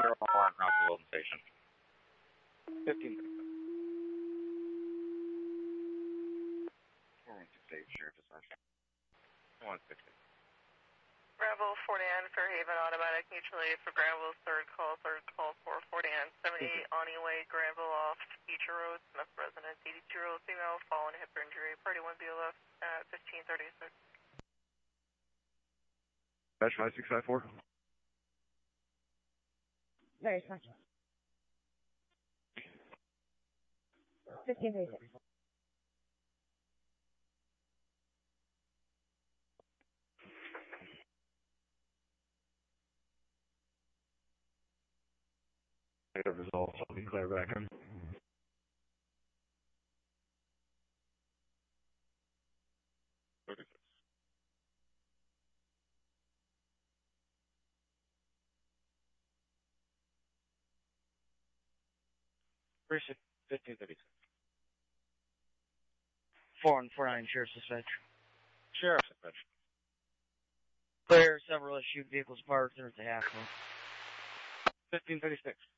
They're all across the Wilton Station. 15. 4168, Sheriff Dispatch. 160. Granville 49, Fairhaven Automatic, mutual aid for Granville, third call for 49, 78 Ani Way, Granville off Beecher Road, Smith resident, 82-year-old female, fallen hip injury, party 1 BLF at 1536. Batch 5654. Very much. 1536. Negative results. I'll be clear back in. Precinct 1536. 4149, Sheriff's Dispatch. Sheriff's Dispatch. Clear, several issued vehicles parked, there's a half one. 1536.